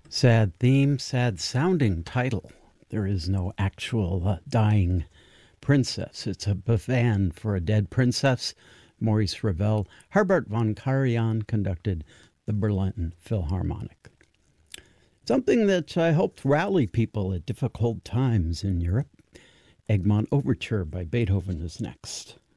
Sad theme, sad sounding title. There is no actual dying princess. It's a bavand for a dead princess. Maurice Ravel, Herbert von Karajan conducted the Berlin Philharmonic. Something that I helped rally people at difficult times in Europe. Egmont Overture by Beethoven is next.